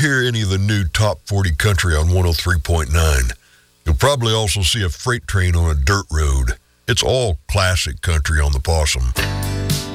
hear any of the new Top 40 country on 103.9. You'll probably also see a freight train on a dirt road. It's all classic country on the Possum.